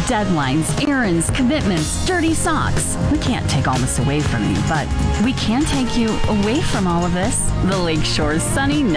Deadlines, errands, commitments, dirty socks. We can't take all this away from you, but we can take you away from all of this. The Lakeshore's sunny